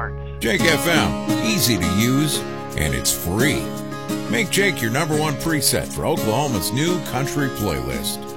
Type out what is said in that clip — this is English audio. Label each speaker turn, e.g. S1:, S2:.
S1: charts.
S2: Jake FM, easy to use, and it's free. Make Jake your #1 preset for Oklahoma's new country playlist.